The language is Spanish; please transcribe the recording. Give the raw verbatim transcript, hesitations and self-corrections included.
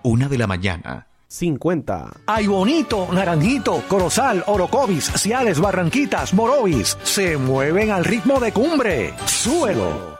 una de la mañana. cincuenta. Ay Bonito, Naranjito, Corozal, Orocovis, Ciales, Barranquitas, Morovis se mueven al ritmo de Cumbre. ¡Súbelo!